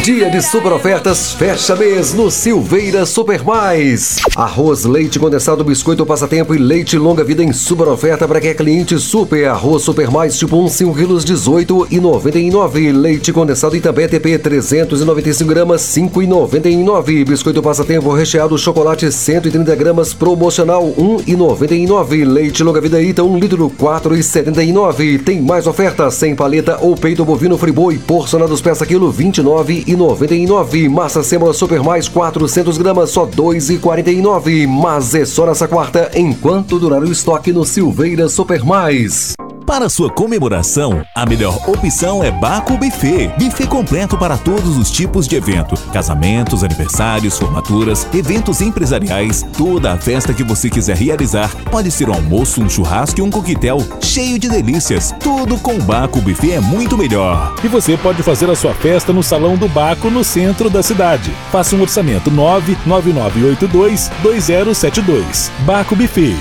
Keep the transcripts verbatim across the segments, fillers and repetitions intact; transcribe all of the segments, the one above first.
Dia de super ofertas, fecha mês no Silveira Super Mais. Arroz, leite condensado, biscoito passatempo e leite longa vida em super oferta para quem é cliente super. Arroz Super Mais tipo um, cinco quilos, dezoito reais e noventa e nove centavos. Leite condensado Itambé T P trezentos e noventa e cinco gramas, cinco reais e noventa e nove centavos. Biscoito passatempo recheado chocolate cento e trinta gramas, promocional um real e noventa e nove centavos. Leite longa vida Ita um litro, quatro reais e setenta e nove centavos. Tem mais ofertas sem paleta ou peito bovino friboi, porcionados peça quilo, vinte e nove reais e noventa e nove centavos. Massa sêmola Super Mais quatrocentas gramas, só dois reais e quarenta e nove centavos. Mas é só nessa quarta, enquanto durar o estoque no Silveira Super Mais. Para sua comemoração, a melhor opção é Baco Buffet. Buffet completo para todos os tipos de evento. Casamentos, aniversários, formaturas, eventos empresariais, toda a festa que você quiser realizar. Pode ser um almoço, um churrasco e um coquetel cheio de delícias. Tudo com Baco Buffet é muito melhor. E você pode fazer a sua festa no Salão do Baco, no centro da cidade. Faça um orçamento nove nove nove oito dois, dois zero sete dois. Baco Buffet.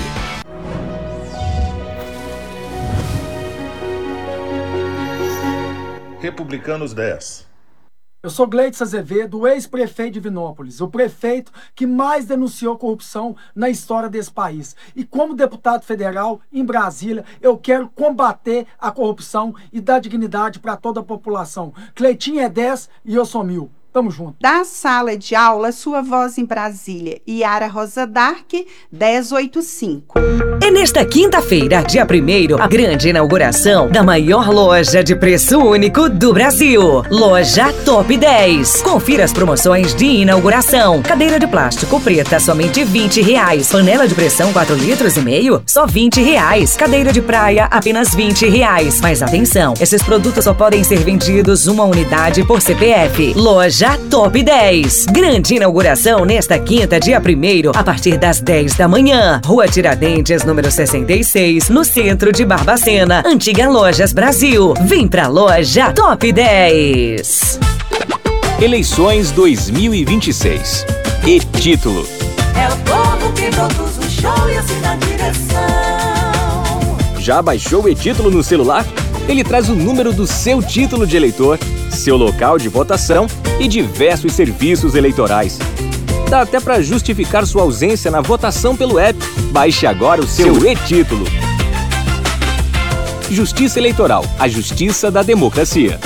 Republicanos dez. Eu sou Gleides Azevedo, ex-prefeito de Divinópolis, o prefeito que mais denunciou corrupção na história desse país. E como deputado federal em Brasília, eu quero combater a corrupção e dar dignidade para toda a população. Cleitinho é dez e eu sou mil. Tamo junto. Da sala de aula, sua voz em Brasília. Yara Rosa Dark, dez oitenta e cinco. É nesta quinta-feira, dia primeiro, a grande inauguração da maior loja de preço único do Brasil. Loja Top dez. Confira as promoções de inauguração. Cadeira de plástico preta, somente vinte reais. Panela de pressão quatro litros e meio, só vinte reais. Cadeira de praia, apenas vinte reais. Mas atenção, esses produtos só podem ser vendidos uma unidade por C P F. Loja Top dez. Grande inauguração nesta quinta, dia primeiro, a partir das dez da manhã. Rua Tiradentes, número sessenta e seis, no centro de Barbacena. Antiga Lojas Brasil. Vem pra Loja Top dez. Eleições dois mil e vinte e seis. E título. É o povo que produz o show e assina a direção. Já baixou o e-título no celular? Ele traz o número do seu título de eleitor, seu local de votação e diversos serviços eleitorais. Dá até para justificar sua ausência na votação pelo app. Baixe agora o seu e-título. Justiça Eleitoral, a justiça da democracia.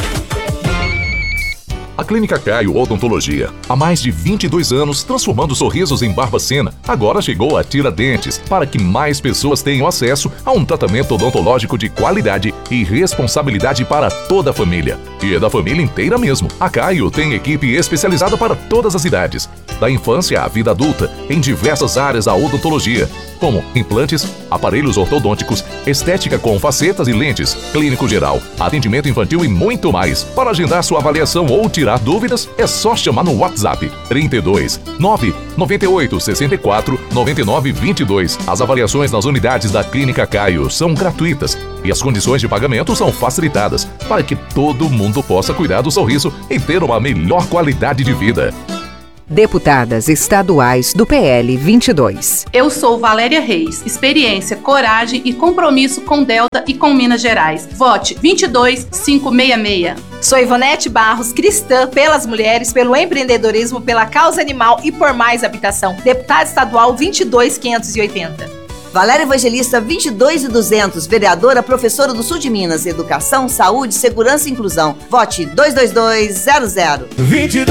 A Clínica Caio Odontologia, há mais de vinte e dois anos transformando sorrisos em Barbacena, agora chegou a Tiradentes, para que mais pessoas tenham acesso a um tratamento odontológico de qualidade e responsabilidade para toda a família. E é da família inteira mesmo. A Caio tem equipe especializada para todas as idades, da infância à vida adulta, em diversas áreas da odontologia, como implantes, aparelhos ortodônticos, estética com facetas e lentes, clínico geral, atendimento infantil e muito mais. Para agendar sua avaliação ou tirar dúvidas, é só chamar no WhatsApp trinta e dois, nove nove oito, sessenta e quatro, noventa e nove, vinte e dois. As avaliações nas unidades da Clínica Caio são gratuitas e as condições de pagamento são facilitadas para que todo mundo possa cuidar do sorriso e ter uma melhor qualidade de vida. Deputadas estaduais do P L vinte e dois. Eu sou Valéria Reis. Experiência, coragem e compromisso com Delta e com Minas Gerais. Vote vinte e dois, quinhentos e sessenta e seis. Sou Ivonete Barros, cristã pelas mulheres, pelo empreendedorismo, pela causa animal e por mais habitação. Deputada estadual vinte e dois, quinhentos e oitenta. Valéria Evangelista vinte e dois e duzentos, vereadora, professora do Sul de Minas, Educação, Saúde, Segurança e Inclusão. Vote dois dois dois zero zero.